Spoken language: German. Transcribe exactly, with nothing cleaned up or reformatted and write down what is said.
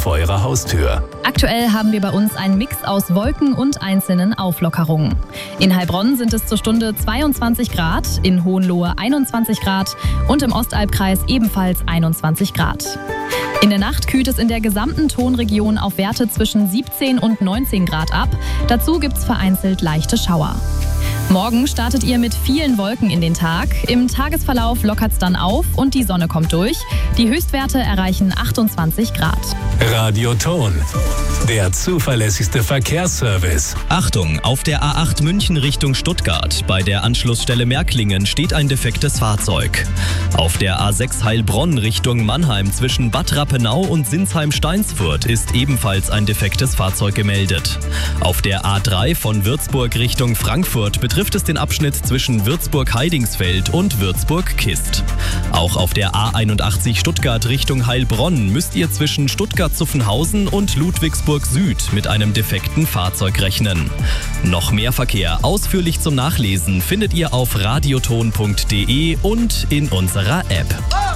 vor eurer Haustür. Aktuell haben wir bei uns einen Mix aus Wolken und einzelnen Auflockerungen. In Heilbronn sind es zur Stunde zweiundzwanzig Grad, in Hohenlohe einundzwanzig Grad und im Ostalbkreis ebenfalls einundzwanzig Grad. In der Nacht kühlt es in der gesamten Tonregion auf Werte zwischen siebzehn und neunzehn Grad ab. Dazu gibt es vereinzelt leichte Schauer. Morgen startet ihr mit vielen Wolken in den Tag. Im Tagesverlauf lockert es dann auf und die Sonne kommt durch. Die Höchstwerte erreichen achtundzwanzig Grad. Radioton, der zuverlässigste Verkehrsservice. Achtung, auf der A acht München Richtung Stuttgart. Bei der Anschlussstelle Märklingen steht ein defektes Fahrzeug. Auf der A sechs Heilbronn Richtung Mannheim zwischen Bad Rappenau und Sinsheim-Steinsfurt ist ebenfalls ein defektes Fahrzeug gemeldet. Auf der A drei von Würzburg Richtung Frankfurt betrifft es den Abschnitt zwischen Würzburg-Heidingsfeld und Würzburg-Kist. Auch auf der A einundachtzig Stuttgart Richtung Heilbronn müsst ihr zwischen Stuttgart-Zuffenhausen und Ludwigsburg Süd mit einem defekten Fahrzeug rechnen. Noch mehr Verkehr ausführlich zum Nachlesen findet ihr auf radioton punkt de und in unserer App.